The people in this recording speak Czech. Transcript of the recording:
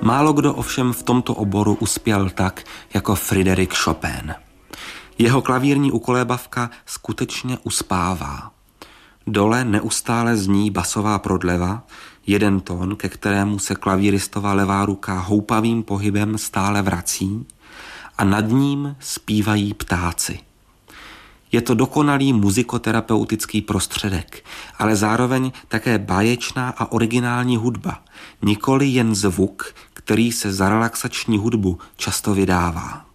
Málo kdo ovšem v tomto oboru uspěl tak, jako Frédéric Chopin. Jeho klavírní ukolébavka skutečně uspává. Dole neustále zní basová prodleva, jeden tón, ke kterému se klavíristova levá ruka houpavým pohybem stále vrací a nad ním zpívají ptáci. Je to dokonalý muzikoterapeutický prostředek, ale zároveň také báječná a originální hudba, nikoli jen zvuk, který se za relaxační hudbu často vydává.